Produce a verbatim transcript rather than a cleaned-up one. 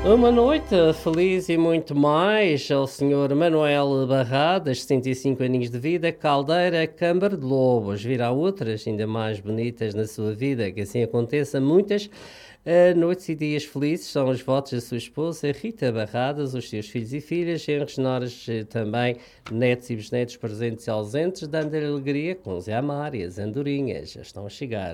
Uma noite feliz e muito mais ao senhor Manuel Barradas, sessenta e cinco aninhos de vida, Caldeira, Câmara de Lobos. Virá outras ainda mais bonitas na sua vida, que assim aconteça. Muitas uh, noites e dias felizes são os votos da sua esposa Rita Barradas, os seus filhos e filhas, genros, noras, eh, também netos e bisnetos presentes e ausentes, dando-lhe alegria com os Amar e as andorinhas. Já estão a chegar.